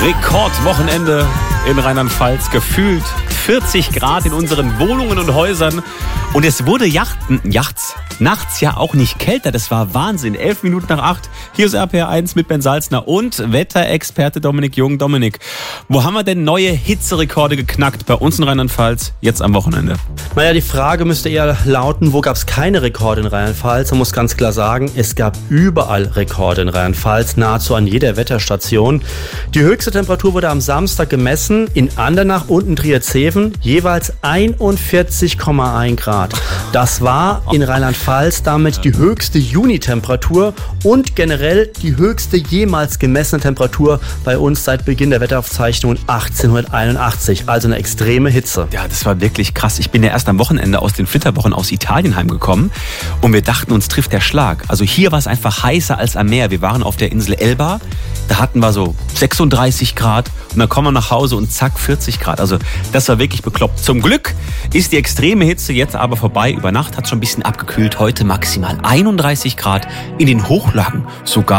Rekordwochenende in Rheinland-Pfalz. Gefühlt 40 Grad in unseren Wohnungen und Häusern. Und es wurde nachts ja auch nicht kälter. Das war Wahnsinn. 11 Minuten nach 8. Hier ist RPR 1 mit Ben Salzner und Wetterexperte Dominik Jung. Dominik, wo haben wir denn neue Hitzerekorde geknackt bei uns in Rheinland-Pfalz jetzt am Wochenende? Naja, die Frage müsste eher lauten, wo gab es keine Rekorde in Rheinland-Pfalz? Man muss ganz klar sagen, es gab überall Rekorde in Rheinland-Pfalz, nahezu an jeder Wetterstation. Die höchste Temperatur wurde am Samstag gemessen in Andernach und in Trierzeven, jeweils 41,1 Grad. Das war in Rheinland-Pfalz damit die höchste Junitemperatur und generell die höchste jemals gemessene Temperatur bei uns seit Beginn der Wetteraufzeichnungen 1881. Also eine extreme Hitze. Ja, das war wirklich krass. Ich bin ja erst am Wochenende aus den Flitterwochen aus Italien heimgekommen und wir dachten, uns trifft der Schlag. Also hier war es einfach heißer als am Meer. Wir waren auf der Insel Elba, da hatten wir so 36 Grad und dann kommen wir nach Hause und zack, 40 Grad. Also das war wirklich bekloppt. Zum Glück ist die extreme Hitze jetzt aber vorbei. Über Nacht hat es schon ein bisschen abgekühlt. Heute maximal 31 Grad, in den Hochlagen sogar